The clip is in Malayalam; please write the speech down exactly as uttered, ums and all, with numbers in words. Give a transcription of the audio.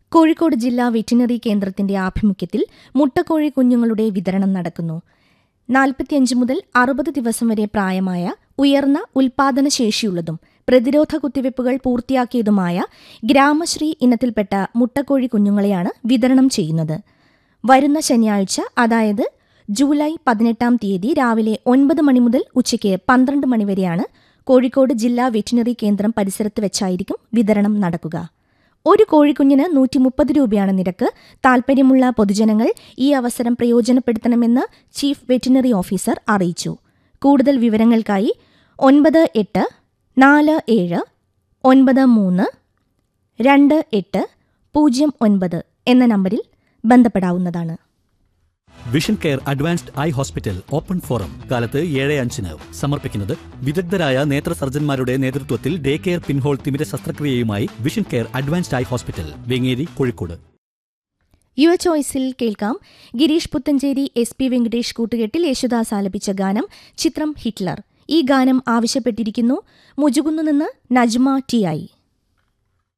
കോഴിക്കോട് ജില്ലാ വെറ്റിനറി കേന്ദ്രത്തിന്റെ ആഭിമുഖ്യത്തിൽ മുട്ടക്കോഴി കുഞ്ഞുങ്ങളുടെ വിതരണം നടക്കുന്നു. നാൽപ്പത്തിയഞ്ച് മുതൽ അറുപത് ദിവസം വരെ പ്രായമായ ഉയർന്ന ഉൽപാദനശേഷിയുള്ളതും പ്രതിരോധ കുത്തിവയ്പ്പുകൾ പൂർത്തിയാക്കിയതുമായ ഗ്രാമശ്രീ ഇനത്തിൽപ്പെട്ട മുട്ടക്കോഴി കുഞ്ഞുങ്ങളെയാണ് വിതരണം ചെയ്യുന്നത്. വരുന്ന ശനിയാഴ്ച, അതായത് ജൂലൈ പതിനെട്ടാം തീയതി രാവിലെ ഒൻപത് മണി മുതൽ ഉച്ചയ്ക്ക് പന്ത്രണ്ട് മണിവരെയാണ് കോഴിക്കോട് ജില്ലാ വെറ്റിനറി കേന്ദ്രം പരിസരത്ത് വെച്ചായിരിക്കും വിതരണം നടക്കുക. ഒരു കോഴിക്കുഞ്ഞിന് നൂറ്റി മുപ്പത് രൂപയാണ് നിരക്ക്. താൽപര്യമുള്ള പൊതുജനങ്ങൾ ഈ അവസരം പ്രയോജനപ്പെടുത്തണമെന്ന് ചീഫ് വെറ്റിനറി ഓഫീസർ അറിയിച്ചു. കൂടുതൽ വിവരങ്ങൾക്കായി ഒൻപത് എട്ട് നാല് ഏഴ് ഒൻപത് മൂന്ന് രണ്ട് എട്ട് പൂജ്യം ഒൻപത് എന്ന നമ്പരിൽ ബന്ധപ്പെടാവുന്നതാണ്. Vision care advanced eye hospital open forum കാലത്ത് ഏഴ് അഞ്ചിന് സമർപ്പിക്കുന്നത് വിദഗ്ധരായ നേത്ര സർജന്മാരുടെ നേതൃത്വത്തിൽ ഡേ കെയർ പിൻഹോൾ തിമിര ശസ്ത്രക്രിയയുമായി vision care advanced eye hospital, Vengeri, Kozhikode. യുവ ചോയ്സിൽ കേൾക്കാം ഗിരീഷ് പുത്തഞ്ചേരി, എസ് പി വെങ്കടേഷ് കൂട്ടുകെട്ടിൽ യേശുദാസ് ആലപിച്ച ഗാനം, ചിത്രം ഹിറ്റ്ലർ. ഈ ഗാനം ആവശ്യപ്പെട്ടിരിക്കുന്നു മുജുകുന്നു നിന്ന് നജ്മ ടി ഐ.